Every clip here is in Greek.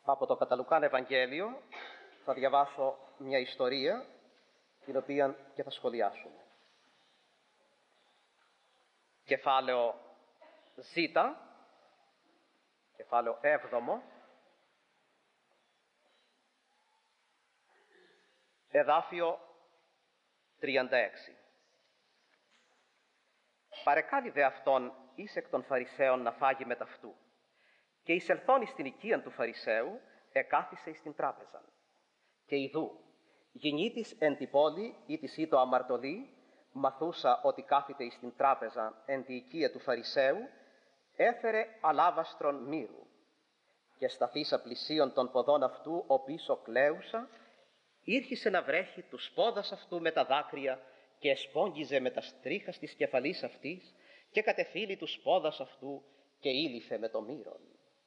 Από το κατά Λουκάν Ευαγγέλιο θα διαβάσω μια ιστορία την οποία και θα σχολιάσουμε. Κεφάλαιο Ζ, κεφάλαιο 7, εδάφιο 36. Παρεκάλει δε αυτόν εις εκ των Φαρισαίων να φάγει με ταυτού. Και εισελθών εις την οικίαν του Φαρισαίου, εκάθισε εις την τράπεζαν. Και ιδού, γυνήτης εν τη πόλη ή της ήτο αμαρτωλή, μαθούσα ότι κάθεται εις την τράπεζα εν τη οικία του Φαρισαίου, έφερε αλάβαστρον μύρου. Και σταθήσα πλησίον των ποδών αυτού, ο πίσω κλαίουσα, ήρχισε να βρέχει τους πόδας αυτού με τα δάκρυα και εσπόγγιζε με τα στρίχας της κεφαλής αυτής και κατεφύλει τους πόδας αυτού και ήλυφε με το μύρον.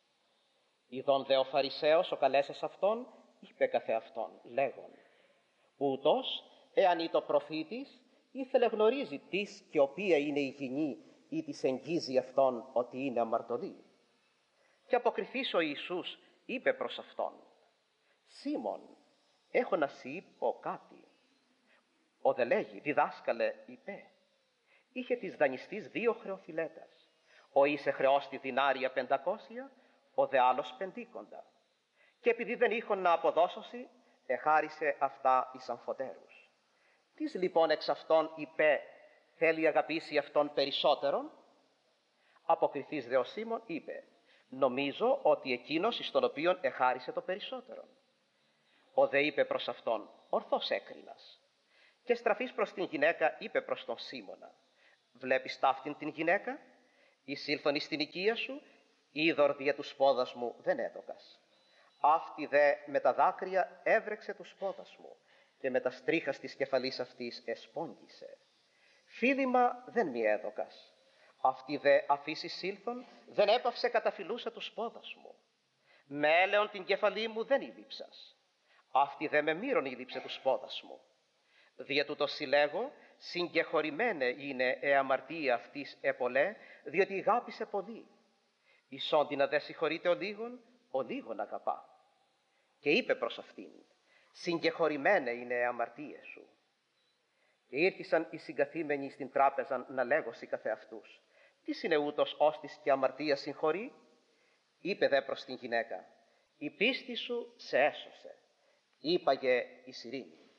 Ιδών δε ο Φαρισαίος ο καλέσας αυτόν, είπε καθεαυτόν, λέγον, ούτως, εάν είτο προφήτης, ήθελε γνωρίζει τις και οποία είναι η γυνή ή της εγγίζει αυτόν ότι είναι αμαρτωλή. Και αποκριθείς ο Ιησούς είπε προς αυτόν, Σίμων, έχω να σοι πω κάτι. Ο δε λέγει, διδάσκαλε, είπε, είχε της δανειστής 2 χρεοφιλέτας. Ο είσαι χρεώστη δινάρια 500, ο δε άλλος 50. Και επειδή δεν είχον να αποδώσωση, εχάρισε αυτά εις αμφωτέρους. Τις λοιπόν εξ αυτών είπε, θέλει αγαπήσει αυτόν περισσότερον. Αποκριθείς δε ο Σίμων είπε, νομίζω ότι εκείνος εις τον οποίον εχάρισε το περισσότερον. Ο δε είπε προς αυτόν, ορθώς έκρινας. Και στραφής προς την γυναίκα είπε προς τον Σίμωνα, βλέπεις ταύτην την γυναίκα, εισήλθον εις την οικία σου, είδωρ δια τους πόδας μου δεν έδωκας. Αυτή δε με τα δάκρυα έβρεξε τους πόδας μου και με τα στρίχας της κεφαλής αυτής εσπόγγισε. Φίλημα δεν μη έδωκας. Αυτή δε αφήσεις σύλθον δεν έπαυσε καταφυλούσα τους πόδας μου. Με έλεον την κεφαλή μου δεν ήλυψας. Αυτή δε με μύρον ήλυψε τους πόδας μου. Δια τούτο συλλέγω, συγκεχωρημένε είναι αμαρτία αυτής επολέ, διότι αγάπησε πολύ. Ισόντινα δε συγχωρείται ο λίγον αγαπά. Και είπε προς αυτήν, συγκεχωρημένε είναι αμαρτίες σου. Και ήρθισαν οι συγκαθήμενοι στην τράπεζα να λέγωσι καθεαυτούς, τι είναι ούτως όστις και αμαρτία συγχωρεί. Είπε δε προς την γυναίκα, η πίστη σου σε έσωσε. Είπαγε εις ειρήνη.